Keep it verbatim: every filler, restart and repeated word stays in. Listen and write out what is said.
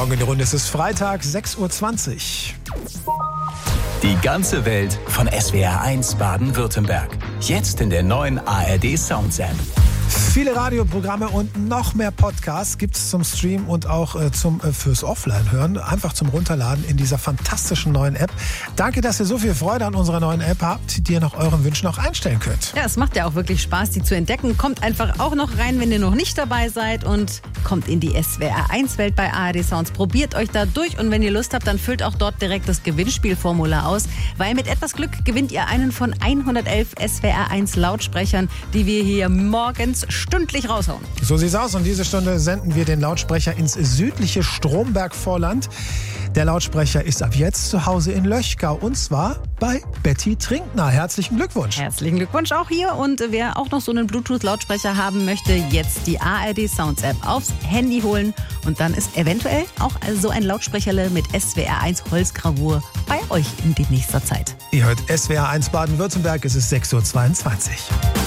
Morgen in die Runde. Es ist Freitag, sechs Uhr zwanzig. Die ganze Welt von S W R eins Baden-Württemberg. Jetzt in der neuen A R D Sounds App. Viele Radioprogramme und noch mehr Podcasts gibt es zum Stream und auch äh, zum äh, fürs Offline-Hören. Einfach zum Runterladen in dieser fantastischen neuen App. Danke, dass ihr so viel Freude an unserer neuen App habt, die ihr nach euren Wünschen auch einstellen könnt. Ja, es macht ja auch wirklich Spaß, die zu entdecken. Kommt einfach auch noch rein, wenn ihr noch nicht dabei seid und kommt in die S W R eins Welt bei A R D Sounds. Probiert euch da durch und wenn ihr Lust habt, dann füllt auch dort direkt das Gewinnspielformular aus, weil mit etwas Glück gewinnt ihr einen von hundertelf S W R eins Lautsprechern, die wir hier morgens stündlich raushauen. So sieht's aus und diese Stunde senden wir den Lautsprecher ins südliche Stromberg-Vorland. Der Lautsprecher ist ab jetzt zu Hause in Löchgau und zwar bei Betty Trinkner. Herzlichen Glückwunsch. Herzlichen Glückwunsch auch hier und wer auch noch so einen Bluetooth-Lautsprecher haben möchte, jetzt die A R D Sounds App aufs Handy holen und dann ist eventuell auch so ein Lautsprecherle mit S W R eins Holzgravur bei euch in nächster Zeit. Ihr hört S W R eins Baden-Württemberg, es ist sechs Uhr zweiundzwanzig.